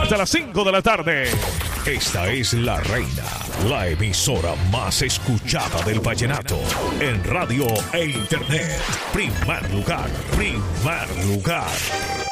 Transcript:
hasta las 5 de la tarde. Esta es La Reina, la emisora más escuchada del vallenato en radio e internet. Primer lugar, primer lugar.